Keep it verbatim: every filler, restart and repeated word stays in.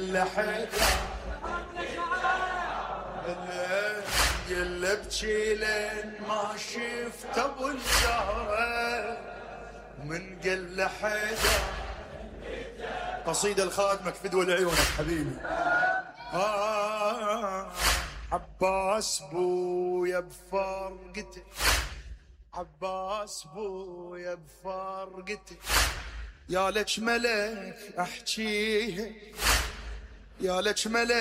قل حيدر قل ابكي لين ما شفت ابو الزهرة من قل حيدر. قصيدة الخادمك فدوى لعيونك حبيبي. آه عباس بويا بفرقتك، عباس بويا بفرقتك، يا لك ملك احجيها، يا لك ملك